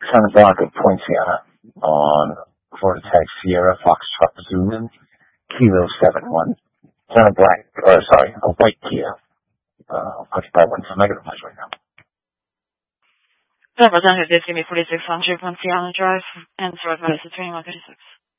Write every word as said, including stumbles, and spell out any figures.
Santa Blanca Poinciana on Florida Tag Sierra Foxtrot Zulu Kilo seven one. Santa Black, or sorry, a white Kia. Uh, occupied one, so negative miles right now. Representative Jimmy forty-six hundred Poinciana Drive, and Northwest is twenty-one thirty-six.